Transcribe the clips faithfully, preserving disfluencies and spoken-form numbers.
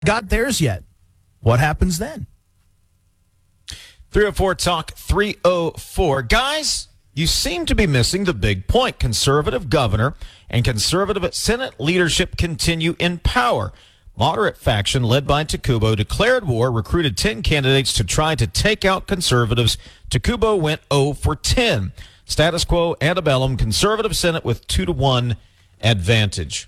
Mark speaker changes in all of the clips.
Speaker 1: got theirs yet. What happens then?
Speaker 2: three oh four Talk three oh four. Guys, you seem to be missing the big point. Conservative governor and conservative Senate leadership continue in power. Moderate faction led by Takubo declared war, recruited ten candidates to try to take out conservatives. Takubo went oh for ten. Status quo antebellum, conservative Senate with two to one advantage.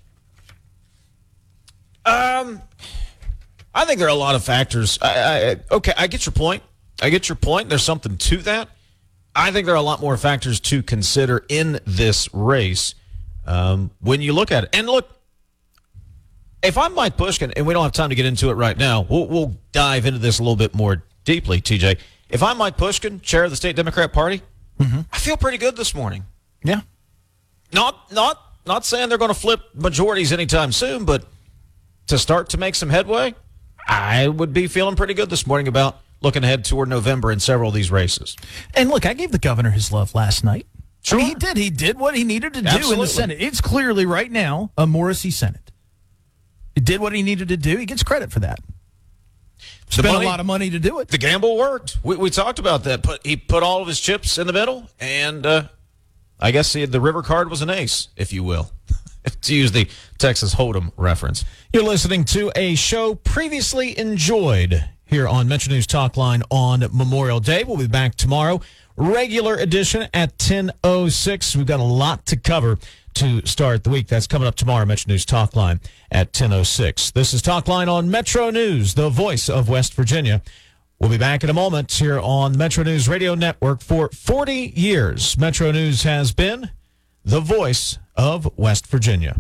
Speaker 2: Um, I think there are a lot of factors. I, I, okay, I get your point. I get your point. There's something to that. I think there are a lot more factors to consider in this race um, when you look at it. And look, if I'm Mike Pushkin, and we don't have time to get into it right now, we'll, we'll dive into this a little bit more deeply, T J. If I'm Mike Pushkin, chair of the state Democrat Party, mm-hmm. I feel pretty good this morning.
Speaker 1: Yeah.
Speaker 2: Not, not, not saying they're going to flip majorities anytime soon, but to start to make some headway, I would be feeling pretty good this morning about looking ahead toward November in several of these races.
Speaker 1: And look, I gave the governor his love last night.
Speaker 2: Sure.
Speaker 1: I mean, he did. He did what he needed to do
Speaker 2: Absolutely.
Speaker 1: in the Senate. It's clearly right now a Morrissey Senate. He did what he needed to do. He gets credit for that. Spent money, a lot of money to do it.
Speaker 2: The gamble worked. We, we talked about that. Put, he put all of his chips in the middle, and uh, I guess he, the river card was an ace, if you will, to use the Texas Hold'em reference. You're listening to a show previously enjoyed here on Metro News Talk Line on Memorial Day. We'll be back tomorrow. Regular edition at ten oh six. We've got a lot to cover to start the week. That's coming up tomorrow, Metro News Talk Line at ten oh six. This is Talk Line on Metro News, the voice of West Virginia. We'll be back in a moment here on the Metro News Radio Network. For forty years, Metro News has been the voice of West Virginia.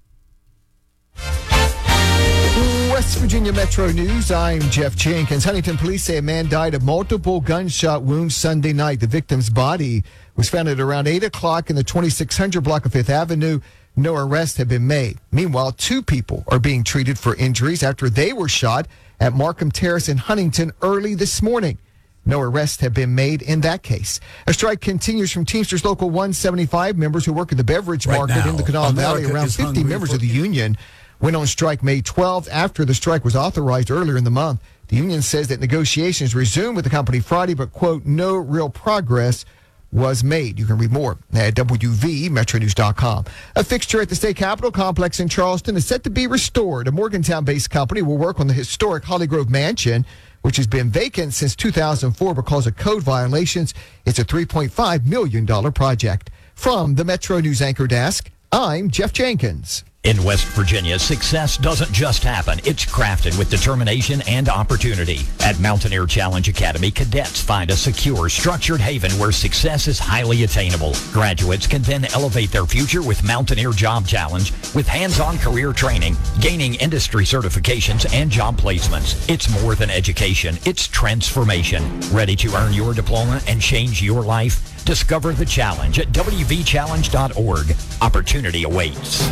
Speaker 3: West Virginia Metro News, I'm Jeff Jenkins. Huntington police say a man died of multiple gunshot wounds Sunday night. The victim's body was found at around eight o'clock in the twenty-six hundred block of Fifth Avenue. No arrests have been made. Meanwhile, two people are being treated for injuries after they were shot at Markham Terrace in Huntington early this morning. No arrests have been made in that case. A strike continues from Teamsters Local one seventy-five members who work at the beverage
Speaker 4: right
Speaker 3: market
Speaker 4: now,
Speaker 3: in the Kanawha
Speaker 4: America
Speaker 3: Valley. Around fifty members
Speaker 4: for-
Speaker 3: of the union went on strike May twelfth after the strike was authorized earlier in the month. The union says that negotiations resumed with the company Friday, but, quote, no real progress was made. You can read more at W V Metro News dot com. A fixture at the State Capitol Complex in Charleston is set to be restored. A Morgantown-based company will work on the historic Holly Grove Mansion, which has been vacant since two thousand four because of code violations. It's a three point five million dollars project. From the Metro News Anchor Desk, I'm Jeff Jenkins.
Speaker 5: In West Virginia, success doesn't just happen. It's crafted with determination and opportunity. At Mountaineer Challenge Academy, cadets find a secure, structured haven where success is highly attainable. Graduates can then elevate their future with Mountaineer Job Challenge with hands-on career training, gaining industry certifications, and job placements. It's more than education. It's transformation. Ready to earn your diploma and change your life? Discover the challenge at W V challenge dot org. Opportunity awaits.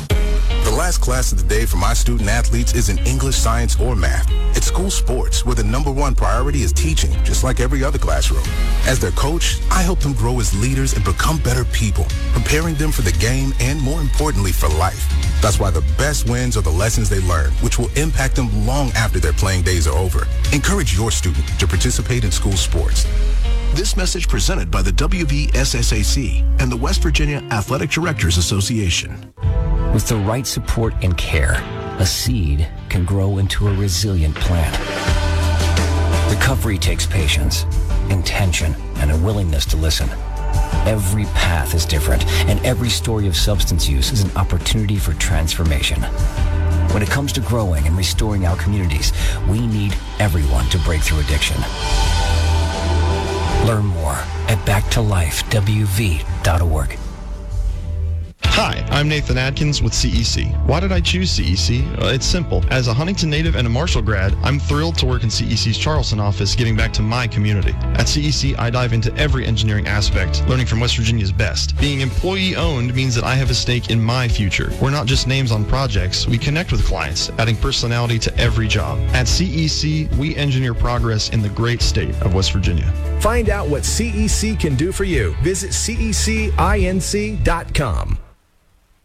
Speaker 6: The last class of the day for my student athletes isn't English, science, or math. It's school sports, where the number one priority is teaching, just like every other classroom. As their coach, I help them grow as leaders and become better people, preparing them for the game and, more importantly, for life. That's why the best wins are the lessons they learn, which will impact them long after their playing days are over. Encourage your student to participate in school sports.
Speaker 7: This message presented by the W V S S A C and the West Virginia Athletic Directors Association.
Speaker 8: With the right support and care, a seed can grow into a resilient plant. Recovery takes patience, intention, and a willingness to listen. Every path is different, and every story of substance use is an opportunity for transformation. When it comes to growing and restoring our communities, we need everyone to break through addiction. Learn more at back to life W V dot org.
Speaker 9: Hi, I'm Nathan Adkins with C E C. Why did I choose C E C? Uh, it's simple. As a Huntington native and a Marshall grad, I'm thrilled to work in C E C's Charleston office, giving back to my community. At C E C, I dive into every engineering aspect, learning from West Virginia's best. Being employee-owned means that I have a stake in my future. We're not just names on projects. We connect with clients, adding personality to every job. At C E C, we engineer progress in the great state of West Virginia.
Speaker 10: Find out what C E C can do for you. Visit C E C inc dot com.